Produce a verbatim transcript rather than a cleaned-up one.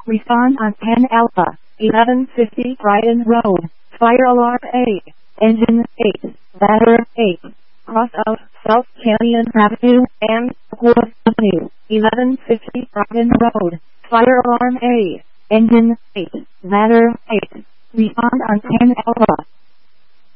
Respond on ten Alpha, eleven fifty Brighton Road, Fire Alarm A, Engine eight, Ladder eight, Cross out South Canyon Avenue and Wood Avenue, eleven fifty Brighton Road, Fire Alarm A, Engine eight, Ladder eight. Respond on ten Alpha.